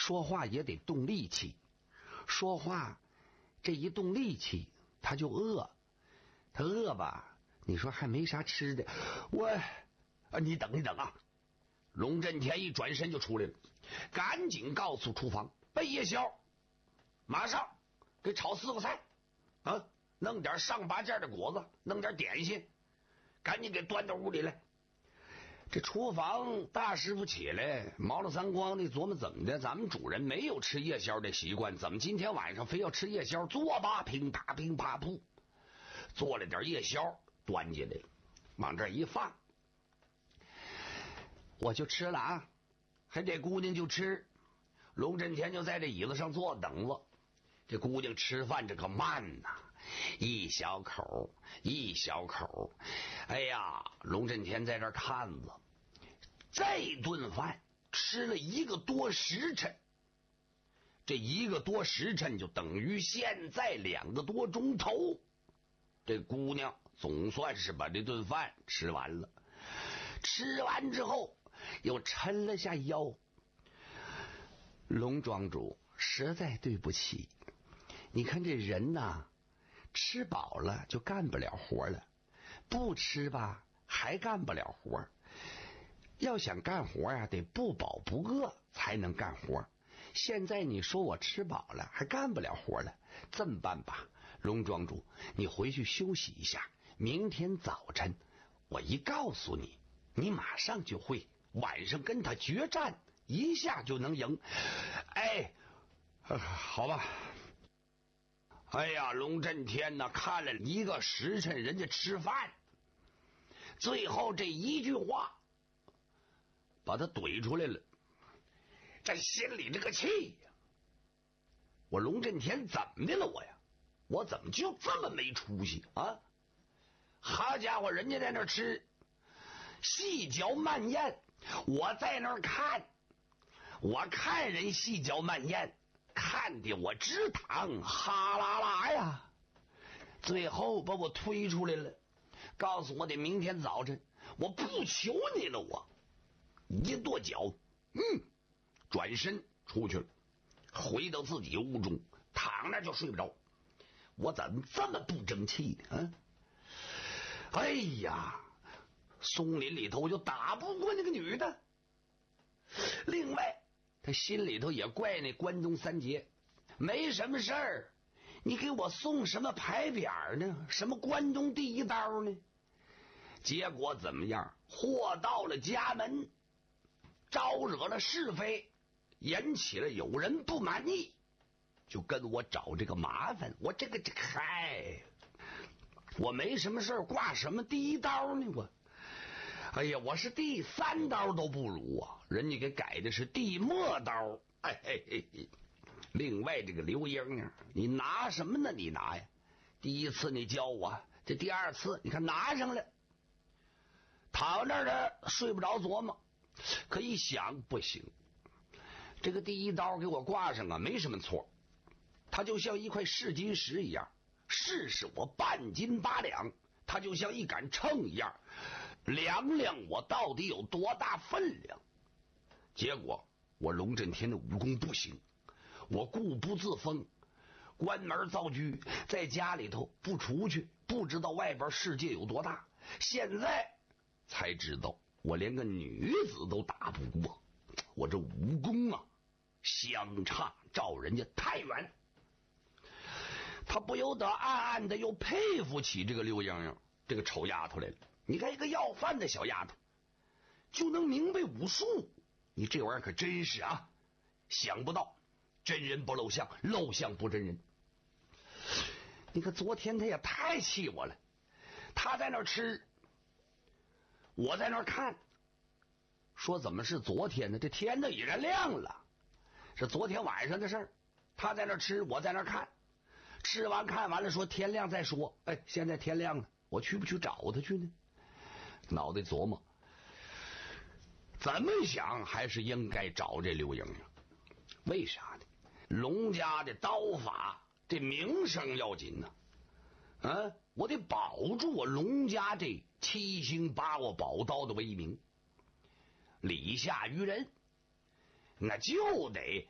说话也得动力气，说话这一动力气他就饿，他饿吧，你说还没啥吃的，你等啊！龙震天一转身就出来了，赶紧告诉厨房备夜宵，马上给炒4个菜啊，弄点上8件的果子，弄点点心，赶紧给端到屋里来。这厨房大师傅起来毛了3光的琢磨，怎么的，咱们主人没有吃夜宵的习惯，怎么今天晚上非要吃夜宵？做吧，乒啪乒啪噗，做了点夜宵端进来了，往这一放，我就吃了啊，还这姑娘就吃。龙震天就在这椅子上坐等着。这姑娘吃饭这个慢呐，一小口一小口。哎呀，龙震天在这看着，这顿饭吃了1个多时辰，这1个多时辰就等于现在2个多钟头。这姑娘总算是把这顿饭吃完了，吃完之后又抻了下腰。龙庄主，实在对不起，你看这人呐，吃饱了就干不了活了，不吃吧还干不了活，要想干活呀，得不饱不饿才能干活。现在你说我吃饱了还干不了活了，这么办吧，龙庄主，你回去休息一下，明天早晨我一告诉你，你马上就会，晚上跟他决战，一下就能赢。好吧。哎呀，龙震天呢，看了1个时辰人家吃饭，最后这一句话把他怼出来了，这心里这个气呀！我龙震天怎么的了我怎么就这么没出息啊？好家伙，人家在那吃细嚼慢咽，我在那看，我看人细嚼慢咽，看的我直淌哈啦啦呀，最后把我推出来了，告诉我得明天早晨，我不求你了，我一跺脚，转身出去了，回到自己屋中，躺那就睡不着。我怎么这么不争气呢？哎呀，松林里头就打不过那个女的。另外他心里头也怪那关东3杰，没什么事儿，你给我送什么牌匾呢？什么关东第1刀呢？结果怎么样？祸到了家门，招惹了是非，引起了有人不满意，就跟我找这个麻烦。我我没什么事儿，挂什么第1刀呢？我是第3刀都不如啊，人家给改的是第末刀。另外这个刘英啊，你拿什么呢？你拿呀，第1次你教我，这第2次你看拿上了。躺那儿的睡不着琢磨，可一想不行，这个第1刀给我挂上啊，没什么错，它就像一块试金石一样，试试我半斤8两，它就像一杆秤一样，量量我到底有多大分量。结果我龙震天的武功不行，我固不自封，关门造车，在家里头不出去，不知道外边世界有多大。现在才知道我连个女子都打不过，我这武功啊相差照人家太远。他不由得暗暗的又佩服起这个刘英英这个丑丫头来了。你看一个要饭的小丫头就能明白武术，你这玩意儿可真是啊，想不到真人不露相，露相不真人。你看昨天他也太气我了，他在那儿吃，我在那儿看，说怎么是昨天呢？这天都已然亮了，是昨天晚上的事儿。他在那儿吃，我在那儿看，吃完看完了说天亮再说。现在天亮了，我去不去找他去呢？脑袋琢磨，怎么想还是应该找这刘英英。为啥呢？龙家的刀法这名声要紧呢，我得保住我龙家这7星8握宝刀的威名，礼下于人，那就得